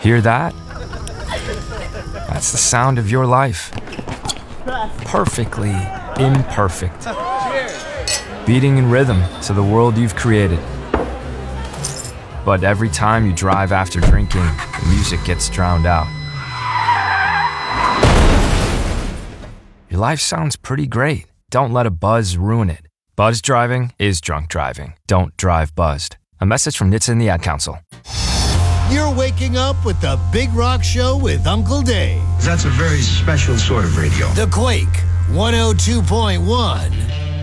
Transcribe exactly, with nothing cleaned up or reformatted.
Hear that? That's the sound of your life. Perfectly imperfect. Beating in rhythm to the world you've created. But every time you drive after drinking, the music gets drowned out. Your life sounds pretty great. Don't let a buzz ruin it. Buzz driving is drunk driving. Don't drive buzzed. A message from N H T S A and the Ad Council. You're waking up with the Big Rock Show with Uncle Dave. That's a very special sort of radio. The Quake one oh two point one.